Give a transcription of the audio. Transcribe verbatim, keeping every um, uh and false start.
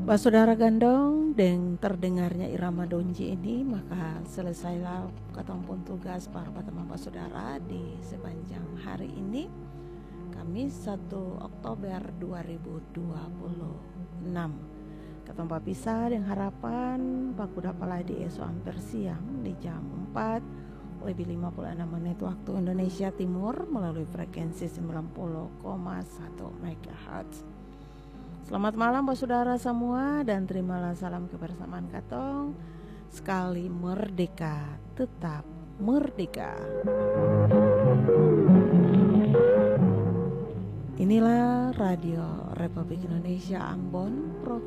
Pak Saudara Gandong, dengan terdengarnya irama donji ini, maka selesailah katong pun tugas para teman Pak Saudara di sepanjang hari ini, Kamis satu Oktober dua ribu dua puluh enam. Katong pisah dengan harapan Pak kuda pala di esok hampir siang di jam empat lebih lima puluh enam menit waktu Indonesia Timur melalui frekuensi sembilan puluh koma satu megahertz. Selamat malam Bapak Saudara semua, dan terimalah salam kebersamaan katong. Sekali merdeka, tetap merdeka. Inilah Radio Republik Indonesia Ambon, Provinsi